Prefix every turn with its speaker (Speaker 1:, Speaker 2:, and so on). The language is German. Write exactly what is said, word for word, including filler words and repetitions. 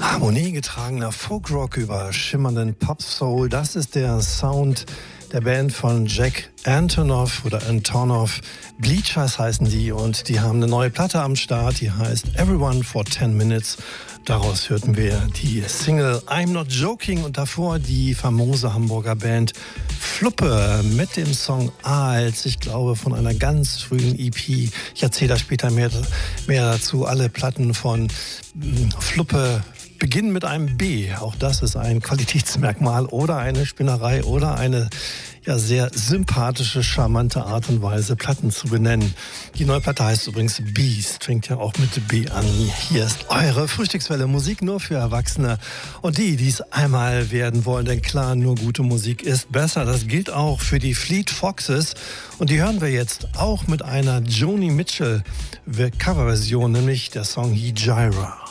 Speaker 1: Harmoniegetragener Folkrock über schimmernden Pop-Soul, das ist der Sound der Band von Jack Antonoff oder Antonoff. Bleachers heißen die und die haben eine neue Platte am Start, die heißt Everyone for ten minutes. Daraus hörten wir die Single I'm Not Joking und davor die famose Hamburger Band Fluppe mit dem Song Als, ich glaube von einer ganz frühen E P. Ich erzähle da später mehr, mehr dazu. Alle Platten von Fluppe beginnen mit einem B. Auch das ist ein Qualitätsmerkmal oder eine Spinnerei oder eine ja, sehr sympathische, charmante Art und Weise, Platten zu benennen. Die neue Platte heißt übrigens Beast, fängt ja auch mit B an. Hier ist eure Frühstückswelle, Musik nur für Erwachsene und die, die es einmal werden wollen, denn klar, nur gute Musik ist besser. Das gilt auch für die Fleet Foxes und die hören wir jetzt auch mit einer Joni Mitchell Coverversion, nämlich der Song Hejira.